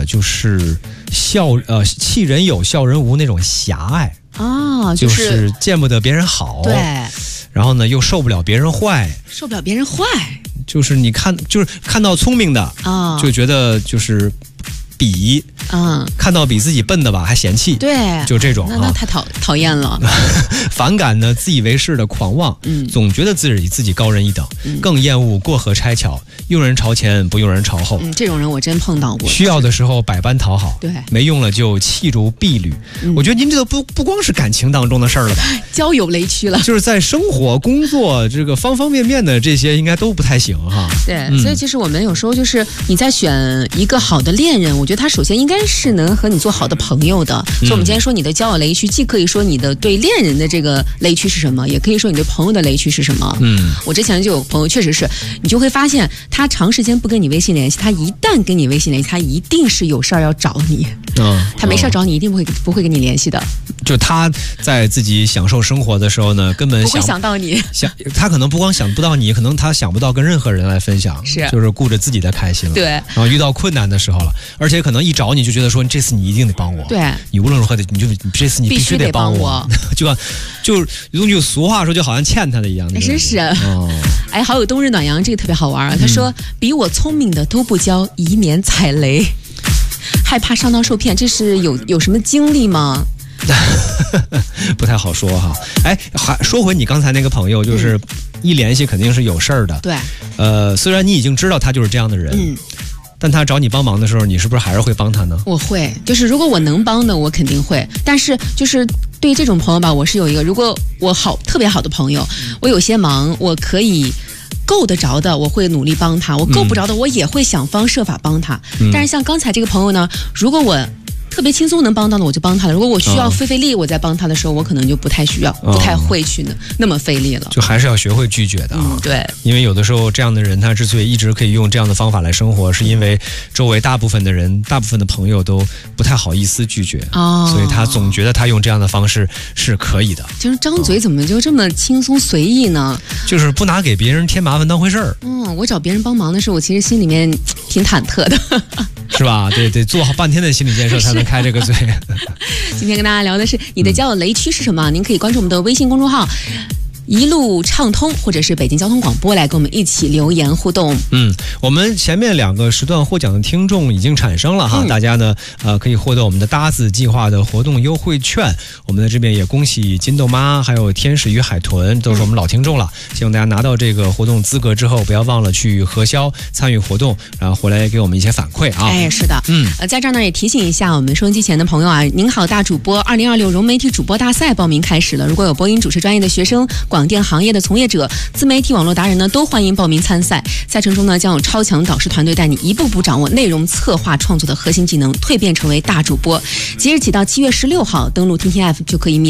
的，就是气人有笑人无那种狭隘啊， 就是见不得别人好， 对， 然后呢又受不了别人坏，就是你看到聪明的啊，就觉得就是比看到比自己笨的吧还嫌弃， 对， 就这种那太讨厌了。 反感呢自以为是的狂妄，总觉得自己高人一等，更厌恶过河拆桥，用人朝前不用人朝后。 这种人我真碰到过， 需要的时候百般讨好， 对， 没用了就弃如敝履。我觉得您这个不光是感情当中的事儿了吧， 交友雷区了， 就是在生活、工作这个方方面面的这些应该都不太行哈。 对，所以其实我们有时候就是你在选一个好的恋人，我觉得他首先应该是能和你做好的朋友的。所以我们今天说你的交友雷区，既可以说你的对恋人的这个雷区是什么，也可以说你对朋友的雷区是什么。我之前就有朋友，确实是你就会发现他长时间不跟你微信联系，他一旦跟你微信联系，他一定是有事儿要找你。他没事找你，一定不会跟你联系的。 就他在自己享受生活的时候呢，根本不会想到你。 他可能不光想不到你，可能他想不到跟任何人来分享，就是顾着自己的开心了。 对， 然后遇到困难的时候了，而且可能一找你就觉得说这次你一定得帮我。 对， 你无论如何你这次你必须得帮我。就俗话说，就好像欠他的一样。 真是。哎，好友冬日暖阳这个特别好玩啊！他说，比我聪明的都不交，以免踩雷。害怕上当受骗，这是有什么经历吗？ 不太好说哈。哎，还说回你刚才那个朋友，就是一联系肯定是有事儿的。 对。 虽然你已经知道他就是这样的人，但他找你帮忙的时候，你是不是还是会帮他呢？ 我会，就是如果我能帮的，我肯定会。但是就是对于这种朋友吧，我是有一个，如果我特别好的朋友，我有些忙，我可以够得着的，我会努力帮他；我够不着的，我也会想方设法帮他。但是像刚才这个朋友呢，如果我特别轻松能帮到的，我就帮他了。如果我需要费力，我在帮他的时候，我可能就不太需要，不太会去那么费力了。 就还是要学会拒绝的啊。 对， 因为有的时候这样的人，他之所以一直可以用这样的方法来生活，是因为周围大部分的人、大部分的朋友都不太好意思拒绝，所以他总觉得他用这样的方式是可以的。 就是张嘴怎么就这么轻松随意呢？ 就是不拿给别人添麻烦当回事儿。 我找别人帮忙的时候，我其实心里面挺忐忑的。 是吧？对，做好半天的心理建设才能开这个嘴。 今天跟大家聊的是你的交友雷区是什么？您可以关注我们的微信公众号一路畅通，或者是北京交通广播，来跟我们一起留言互动。 我们前面2个时段获奖的听众已经产生了哈，大家呢可以获得我们的搭子计划的活动优惠券。我们在这边也恭喜金豆妈还有天使与海豚，都是我们老听众了。希望大家拿到这个活动资格之后，不要忘了去核销参与活动，然后回来给我们一些反馈啊。 哎，是的，在这儿呢也提醒一下我们收音机前的朋友啊，您好大主播2026融媒体主播大赛报名开始了，如果有播音主持专业的学生、广电行业的从业者、自媒体网络达人呢，都欢迎报名参赛。赛程中呢，将有超强导师团队带你一步步掌握内容策划创作的核心技能，蜕变成为大主播。即日起到7月16号，登录听听 F 就可以免